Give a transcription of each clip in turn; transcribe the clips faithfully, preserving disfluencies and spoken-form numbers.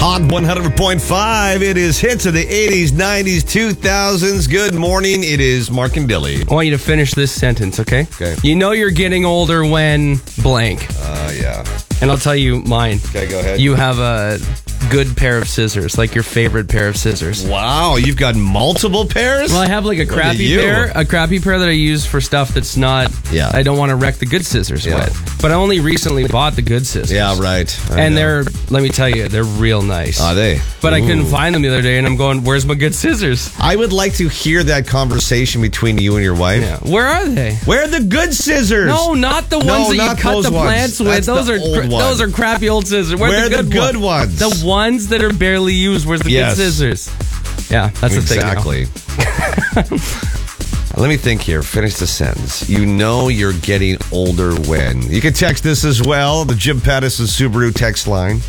Hot one hundred point five. It is hits of the eighties, nineties, two thousands. Good morning. It is Mark and Billy. I want you to finish this sentence, okay? Okay. You know you're getting older when blank. Uh, yeah. And I'll tell you mine. Okay, go ahead. You have a good pair of scissors, like your favorite pair of scissors. Wow, you've got multiple pairs? Well, I have like a Look at crappy you. pair, a crappy pair that I use for stuff that's not, Yeah. I don't want to wreck the good scissors Yeah. with. But I only recently bought the good scissors. Yeah, right. I And know. they're, let me tell you, they're real nice. Are they? But I couldn't Ooh. find them the other day, and I'm going, where's my good scissors? I would like to hear that conversation between you and your wife. Yeah. Where are they? Where are the good scissors? No, not the ones No, that you not cut those the ones. plants with. That's Those the are old cr- one. those are crappy old scissors. Where Where are the good ones? The ones that are barely used. Where's the Yes. good scissors? Yeah, that's the thing. now. Exactly. Let me think here. Finish the sentence. You know you're getting older when. You can text this as well. The Jim Pattison Subaru text line.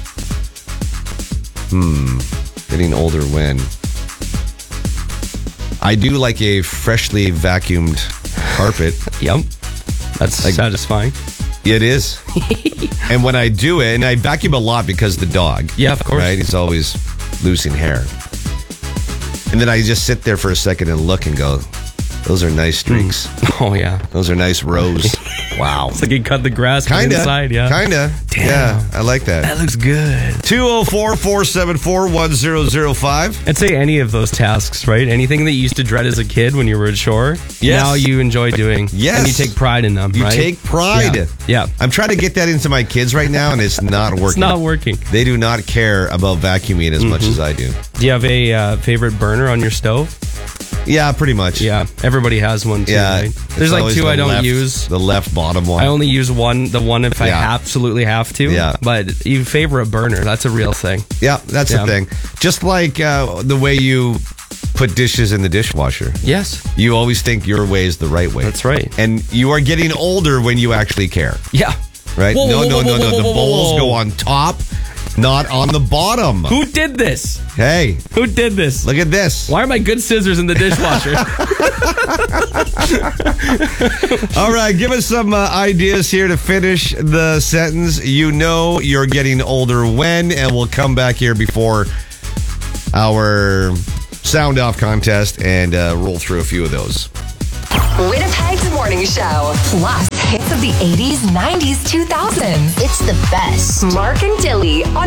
Hmm. Getting older when. I do like a freshly vacuumed carpet. Yep, that's Like- satisfying. It is. And when I do it, and I vacuum a lot because the dog. Yeah, of course. Right? He's always losing hair. And then I just sit there for a second and look and go, those are nice streaks. Oh yeah, Those are nice rows. Wow. it's like you cut the grass from Kinda. inside. Yeah, Kinda. Damn. Yeah, I like that. that looks good. two oh four, four seven four, one oh oh five. I'd say any of those tasks, right? Anything that you used to dread as a kid when you were at shore, Yes. now you enjoy doing. Yes. And you take pride in them, You right? take pride. Yeah. yeah. I'm trying to get that into my kids right now, and it's not working. It's not working. They do not care about vacuuming as much as I do. Do you have a uh, favorite burner on your stove? Yeah, pretty much. Yeah, everybody has one too, Yeah. right? it's There's like always two the I don't left- use. The left bottom one. I only use one, the one if I Yeah. absolutely have to. Yeah. But you favor a burner. That's a real thing. Yeah, that's Yeah. the thing. Just like uh, the way you put dishes in the dishwasher. Yes. You always think your way is the right way. That's right. And you are getting older when you actually care, Yeah. right? Whoa, no, whoa, no, whoa, no, whoa, no. whoa, The whoa, bowls whoa. go on top, not on the bottom. Who did this? Hey, Who did this? look at this. Why are my good scissors in the dishwasher? All right, give us some uh, ideas here to finish the sentence. You know you're getting older when, and we'll come back here before our sound off contest and uh, roll through a few of those. Winnipeg's Morning Show. Plus hits of the eighties, nineties, two thousands. It's the best. Mark and Dilly on